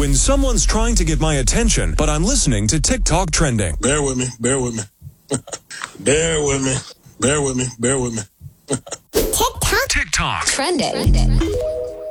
When someone's trying to get my attention, but I'm listening to TikTok trending. Bear with me. Bear with me. Bear with me. Bear with me. Bear with me. TikTok TikTok trending.